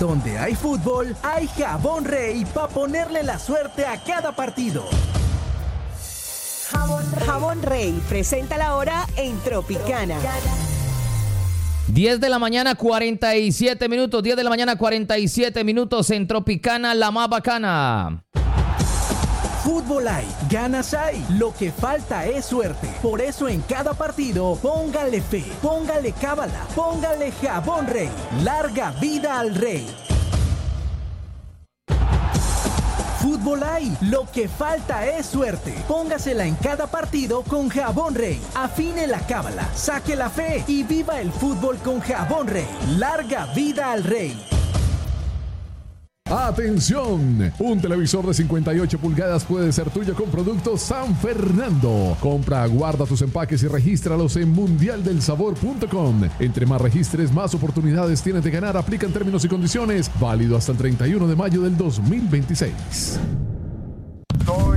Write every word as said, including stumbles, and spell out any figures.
Donde hay fútbol, hay Jabón Rey para ponerle la suerte a cada partido. Jabón Rey. Jabón Rey presenta la hora en Tropicana. diez de la mañana, cuarenta y siete minutos. diez de la mañana, cuarenta y siete minutos en Tropicana, la más bacana. Fútbol hay, ganas hay, lo que falta es suerte. Por eso en cada partido, póngale fe, póngale cábala, póngale Jabón Rey. Larga vida al Rey. Fútbol hay, lo que falta es suerte. Póngasela en cada partido con Jabón Rey. Afine la cábala, saque la fe y viva el fútbol con Jabón Rey. Larga vida al Rey. ¡Atención! Un televisor de cincuenta y ocho pulgadas puede ser tuyo con Productos San Fernando. Compra, guarda tus empaques y regístralos en mundial del sabor punto com. Entre más registres, más oportunidades tienes de ganar. Aplican términos y condiciones. Válido hasta el treinta y uno de mayo del dos mil veintiséis.